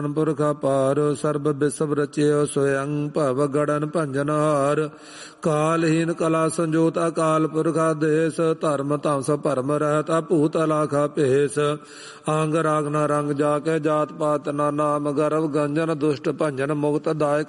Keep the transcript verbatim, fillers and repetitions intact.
ਪੁਰਖ ਅਪਾਰ ਸਰਬ ਬਿਸਵ ਰਚਿਓ ਸਵਯੰ ਭਵ ਗੜਨ ਭੰਜਨਹਾਰ ਕਾਲਹੀਨ ਕਲਾ ਸੰਜੋਤ ਅਕਾਲ ਪੁਰਖ ਆਦੇਸ ਧਰਮ ਧੰਸ ਭਰਮ ਰਹਿਤ ਭੂਤ ਅਲਾਖਾ ਭੇਸ ਅੰਗ ਰਾਗ ਨਾ ਰੰਗ ਜਾ ਕੇ ਜਾਤ ਪਾਤ ਨਾ ਨਾਮ ਗਰਵ ਗੰਜਨ ਦੁਸ਼ਟ ਭੰਜਨ ਮੁਕਤ ਦਾਇਕ